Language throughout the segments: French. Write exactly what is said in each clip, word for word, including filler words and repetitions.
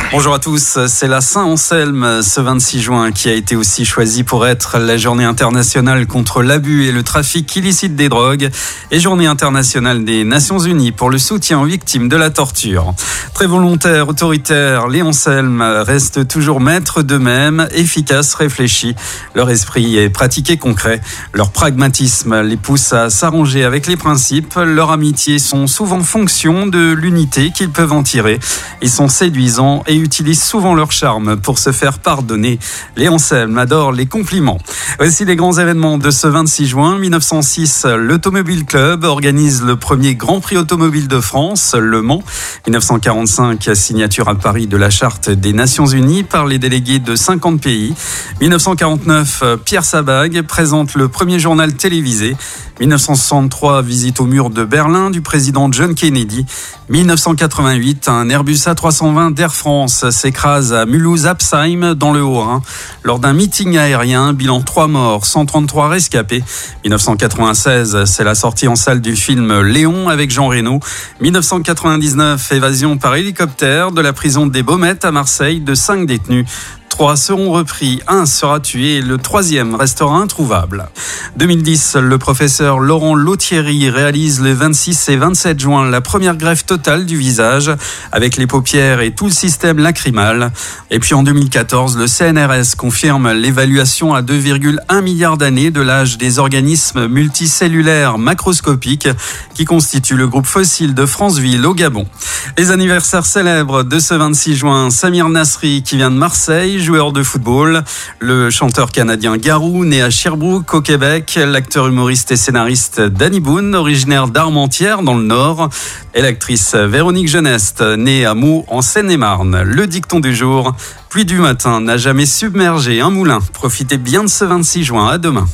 Bonjour à tous, c'est la Saint-Anselme ce vingt-six juin qui a été aussi choisie pour être la journée internationale contre l'abus et le trafic illicite des drogues et journée internationale des Nations Unies pour le soutien aux victimes de la torture. Très volontaires, autoritaires, les Anselmes restent toujours maîtres d'eux-mêmes, efficaces, réfléchis. Leur esprit est pratique et concret. Leur pragmatisme les pousse à s'arranger avec les principes. Leur amitié sont souvent fonction de l'unité qu'ils peuvent en tirer. Ils sont séduisants et utilisent souvent leur charme pour se faire pardonner. Les Anselmes adorent les compliments. Voici les grands événements de ce vingt-six juin. mille neuf cent six, l'Automobile Club organise le premier Grand Prix automobile de France, Le Mans. mille neuf cent quarante-cinq, signature à Paris de la Charte des Nations Unies par les délégués de cinquante pays. mille neuf cent quarante-neuf, Pierre Sabag présente le premier journal télévisé. mille neuf cent soixante-trois, visite au mur de Berlin du président John Kennedy. mille neuf cent quatre-vingt-huit, un Airbus A trois cent vingt d'Air France s'écrase à Mulhouse-Apsheim dans le Haut-Rhin. Lors d'un meeting aérien, bilan trois morts, cent trente-trois rescapés. mille neuf cent quatre-vingt-seize, c'est la sortie en salle du film Léon avec Jean Reno. mille neuf cent quatre-vingt-dix-neuf, évasion par hélicoptère de la prison des Baumettes à Marseille de cinq détenus. Trois seront repris, un sera tué et le troisième restera introuvable. deux mille dix, le professeur Laurent Lauthieri réalise le vingt-six et vingt-sept juin la première greffe totale du visage avec les paupières et tout le système lacrymal. Et puis en deux mille quatorze, le C N R S confirme l'évaluation à deux virgule un milliards d'années de l'âge des organismes multicellulaires macroscopiques qui constituent le groupe fossile de Franceville au Gabon. Les anniversaires célèbres de ce vingt-six juin, Samir Nasri qui vient de Marseille, joueur de football, le chanteur canadien Garou, né à Sherbrooke au Québec, l'acteur humoriste et scénariste Danny Boone, originaire d'Armentières dans le Nord, et l'actrice Véronique Geneste, née à Meaux en Seine-et-Marne. Le dicton du jour, pluie du matin n'a jamais submergé un moulin. Profitez bien de ce vingt-six juin, à demain.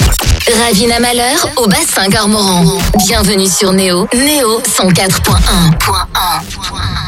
Ravina Malheur au bassin Garmoran. Bienvenue sur Néo, Néo cent quatre point un.